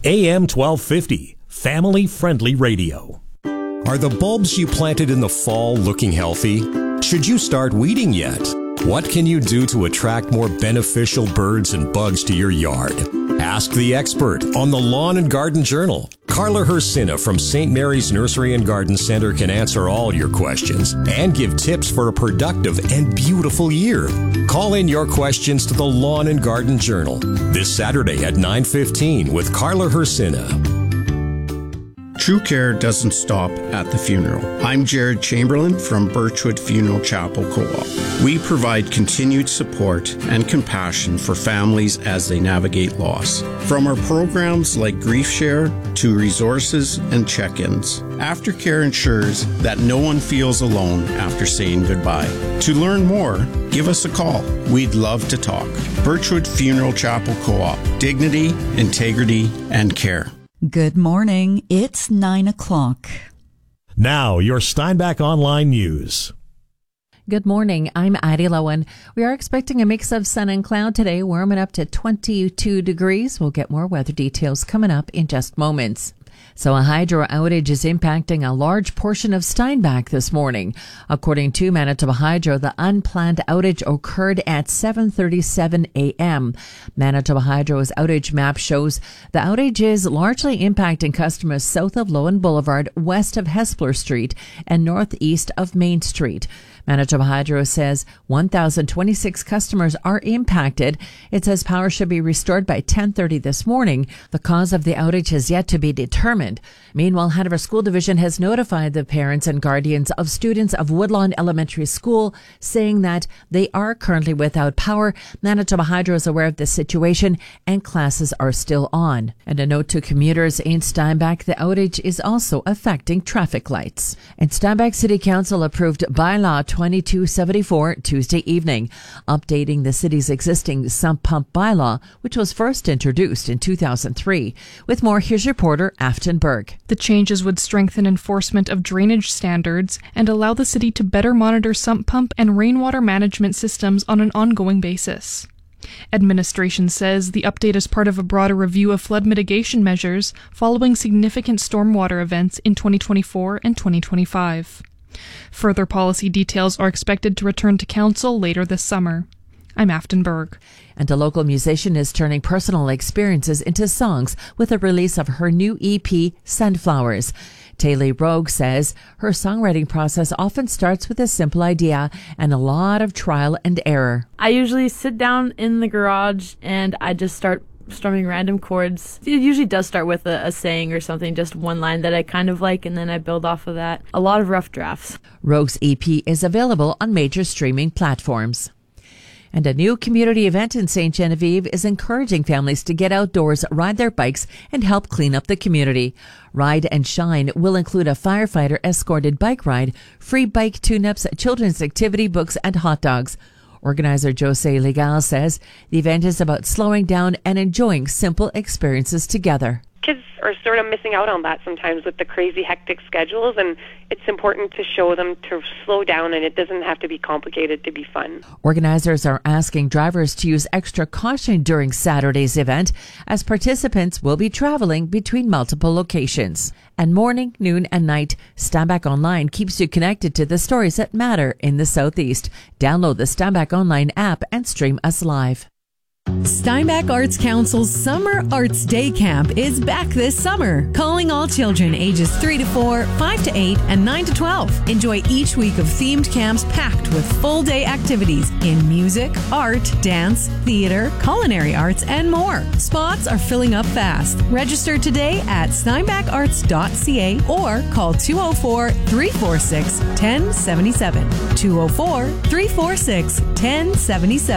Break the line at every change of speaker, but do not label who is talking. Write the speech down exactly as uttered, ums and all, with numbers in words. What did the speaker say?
A M twelve fifty, family-friendly radio. Are the bulbs you planted in the fall looking healthy? Should you start weeding yet? What can you do to attract more beneficial birds and bugs to your yard? Ask the expert on the Lawn and Garden Journal. Carla Hersina from Saint Mary's Nursery and Garden Center can answer all your questions and give tips for a productive and beautiful year. Call in your questions to the Lawn and Garden Journal this Saturday at nine fifteen with Carla Hersina.
True care doesn't stop at the funeral. I'm Jared Chamberlain from Birchwood Funeral Chapel Co-op. We provide continued support and compassion for families as they navigate loss. From our programs like Grief Share to resources and check-ins, Aftercare ensures that no one feels alone after saying goodbye. To learn more, give us a call. We'd love to talk. Birchwood Funeral Chapel Co-op. Dignity, integrity, and care.
Good morning. It's nine o'clock.
Now, your Steinbach Online News.
Good morning. I'm Addie Lowen. We are expecting a mix of sun and cloud today, warming up to twenty-two degrees. We'll get more weather details coming up in just moments. So a hydro outage is impacting a large portion of Steinbach this morning. According to Manitoba Hydro, the unplanned outage occurred at seven thirty-seven a.m. Manitoba Hydro's outage map shows the outage is largely impacting customers south of Lowen Boulevard, west of Hespeler Street, and northeast of Main Street. Manitoba Hydro says one thousand twenty-six customers are impacted. It says power should be restored by ten thirty this morning. The cause of the outage has yet to be determined. Meanwhile, Hanover School Division has notified the parents and guardians of students of Woodlawn Elementary School, saying that they are currently without power. Manitoba Hydro is aware of the situation and classes are still on. And a note to commuters in Steinbach, the outage is also affecting traffic lights. And Steinbach City Council approved bylaw twenty-two seventy-four Tuesday evening, updating the city's existing sump pump bylaw, which was first introduced in two thousand three. With more, here's reporter Afton Berg.
The changes would strengthen enforcement of drainage standards and allow the city to better monitor sump pump and rainwater management systems on an ongoing basis. Administration says the update is part of a broader review of flood mitigation measures following significant stormwater events in twenty twenty-four and twenty twenty-five. Further policy details are expected to return to council later this summer. I'm Afton Berg.
And a local musician is turning personal experiences into songs with the release of her new E P, Sunflowers. Taylor Rogue says her songwriting process often starts with a simple idea and a lot of trial and error.
I usually sit down in the garage and I just start strumming random chords. It usually does start with a, a saying or something, just one line that I kind of like, and then I build off of that. A lot of rough drafts.
Rogue's E P is available on major streaming platforms. And a new community event in Saint Genevieve is encouraging families to get outdoors, ride their bikes, and help clean up the community. Ride and Shine will include a firefighter-escorted bike ride, free bike tune-ups, children's activity books, and hot dogs. Organizer Jose Legal says the event is about slowing down and enjoying simple experiences together.
Kids are sort of missing out on that sometimes with the crazy, hectic schedules, and it's important to show them to slow down, and it doesn't have to be complicated to be fun.
Organizers are asking drivers to use extra caution during Saturday's event, as participants will be traveling between multiple locations. And morning, noon, and night, Steinbach Online keeps you connected to the stories that matter in the Southeast. Download the Steinbach Online app and stream us live.
Steinbach Arts Council's Summer Arts Day Camp is back this summer, calling all children ages three to four, five to eight, and nine to twelve. Enjoy each week of themed camps packed with full-day activities in music, art, dance, theater, culinary arts, and more. Spots are filling up fast. Register today at steinbach arts dot c a or call two oh four, three four six, one oh seven seven. two oh four, three four six, one oh seven seven.